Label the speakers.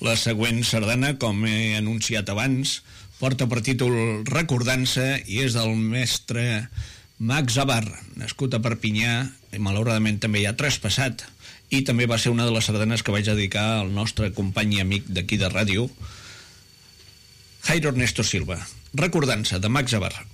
Speaker 1: La següent sardana, com he anunciat abans, porta per títol Recordança i és del mestre Max Abar, nascut a Perpinyà i malauradament també ja traspassat, i també va ser una de les sardanes que vaig dedicar al nostre company i amic d'aquí de ràdio, Jairo Ernesto Silva. Recordança de Max Abar.